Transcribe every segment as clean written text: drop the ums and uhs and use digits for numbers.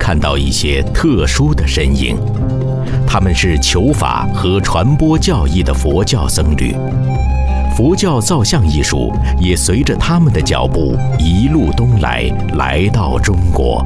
看到一些特殊的身影，他们是求法和传播教义的佛教僧侣。佛教造像艺术也随着他们的脚步一路东来，来到中国。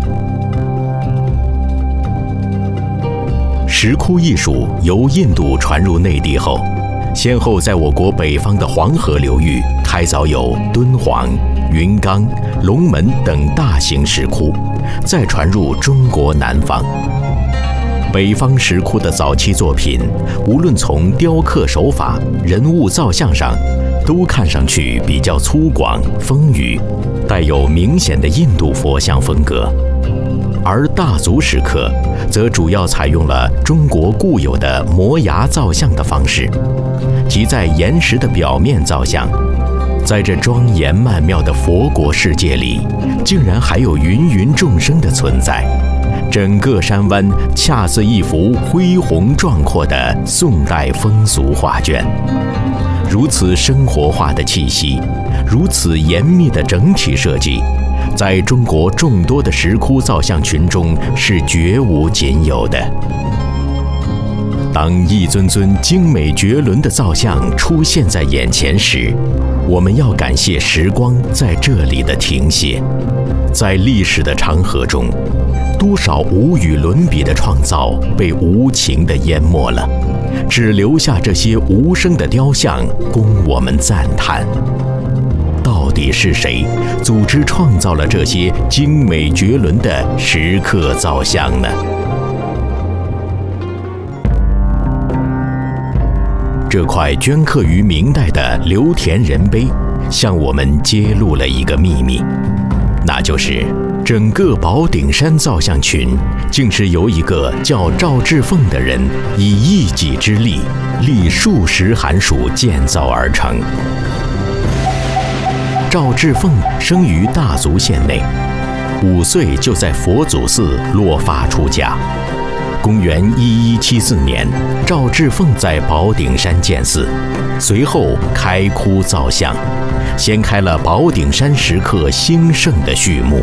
石窟艺术由印度传入内地后，先后在我国北方的黄河流域开凿有敦煌、云冈、龙门等大型石窟，再传入中国南方。北方石窟的早期作品，无论从雕刻手法、人物造像上，都看上去比较粗犷丰腴，带有明显的印度佛像风格。而大足石刻则主要采用了中国固有的摩崖造像的方式，即在岩石的表面造像。在这庄严曼妙的佛国世界里，竟然还有芸芸众生的存在。整个山湾恰似一幅恢宏壮阔的宋代风俗画卷，如此生活化的气息，如此严密的整体设计，在中国众多的石窟造像群中是绝无仅有的。当一尊尊精美绝伦的造像出现在眼前时，我们要感谢时光在这里的停歇。在历史的长河中，多少无与伦比的创造被无情地淹没了，只留下这些无声的雕像供我们赞叹。到底是谁组织创造了这些精美绝伦的石刻造像呢？这块镌刻于明代的刘田人碑，向我们揭露了一个秘密，那就是整个宝顶山造像群，竟是由一个叫赵志凤的人以一己之力，历数十寒暑建造而成。赵志凤生于大足县内，5岁就在佛祖寺落发出家。公元1174年，赵志凤在宝顶山建寺，随后开窟造像，掀开了宝顶山石刻兴盛的序幕。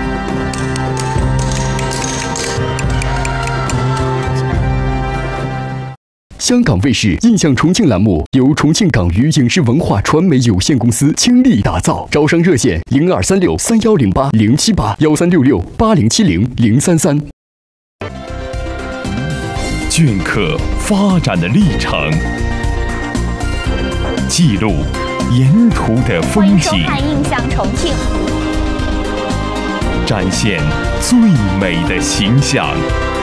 香港卫视印象重庆栏目由重庆港娱影视文化传媒有限公司倾力打造，招商热线02363108-078-1366-8070-033。 镌刻发展的历程，记录沿途的风景， 欢迎收看《印象重庆》， 展现最美的形象。